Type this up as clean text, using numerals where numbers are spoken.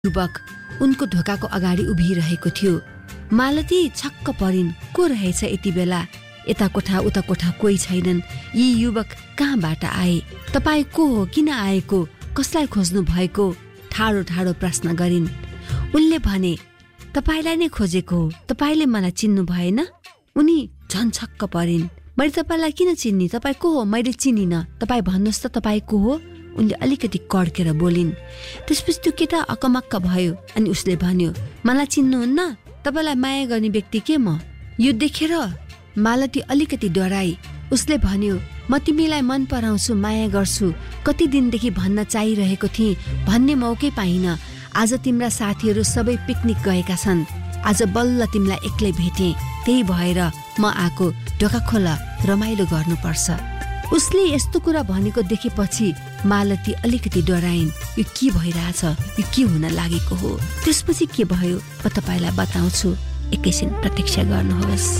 युवक उनको ढोकाको अगाडि उभिरहेको थियो। मालती छक्क परिन्, को रहेछ यति बेला? यता कोठा उता कोठा कोही छैनन्। यी युवक कहाँबाट आए? तपाईँ को हो? किन आएको? कसलाई खोज्नु भएको? ठाडो ठाडो प्रश्न गरिन्। उनले भने, तपाईलाई नै खोजेको हो, तपाईले मलाई चिन्नु भएन? उनी झन् छक्क परिन्। मैले तपाईलाई किन चिन्ने? तपाईँ को हो? मैले चिनिन, तपाईँ भन्नुहोस् त तपाईँ को हो? उनले अलिकति कड्केर बोलिन्। त्यसपछि त्यो केटा अकमक्क भयो अनि उसले भन्यो, मलाई चिन्नुहुन्न? तपाईलाई माया गर्ने व्यक्ति के म? यो देखेर मालती अलिकति डराई। उसले भन्यो, म तिमीलाई मन पराउँछु, माया गर्छु। कति दिनदेखि भन्न चाहिरहेको थिएँ, भन्ने मौकै पाइन। आज तिम्रा साथीहरू सबै पिकनिक गएका छन्। आज बल्ल तिमीलाई एक्लै भेटे, त्यही भएर म आएको। ढोका खोला, रमाइलो गर्नुपर्छ। उसले यस्तो कुरा भनेको देखेपछि मालती अलिकति डराइन्। यो के भइरहेछ? यो के हुन लागेको हो? त्यसपछि के भयो म तपाईलाई बताउँछु। एकैछिन प्रतीक्षा गर्नुहोस्।